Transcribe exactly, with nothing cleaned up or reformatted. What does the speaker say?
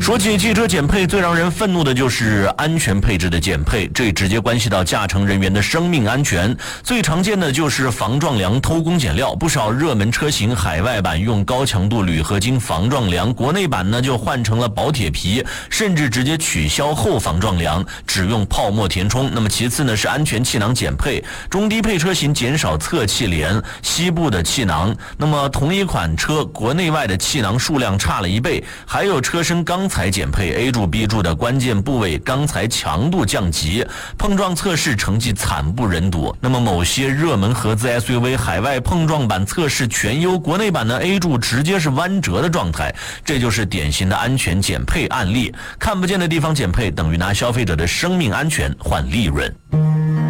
说起汽车减配，最让人愤怒的就是安全配置的减配，这直接关系到驾乘人员的生命安全。最常见的就是防撞梁偷工减料，不少热门车型海外版用高强度铝合金防撞梁，国内版呢就换成了薄铁皮，甚至直接取消后防撞梁，只用泡沫填充。那么其次呢是安全气囊减配，中低配车型减少侧气帘、膝部的气囊。那么同一款车国内外的气囊数量差了一倍，还有车身钢材减配 ，A 柱 B 柱的关键部位钢材强度降级，碰撞测试成绩惨不忍睹。那么某些热门合资 S U V 海外碰撞版测试全优，国内版的 A 柱直接是弯折的状态，这就是典型的安全减配案例。看不见的地方减配，等于拿消费者的生命安全换利润。